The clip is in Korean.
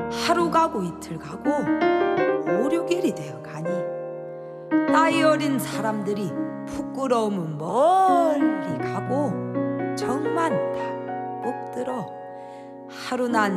하루 가고 이틀 가고 5, 6일이 되어 가니 나이 어린 사람들이 부끄러움은 멀리 가고 정만 다 묵들어 하루 난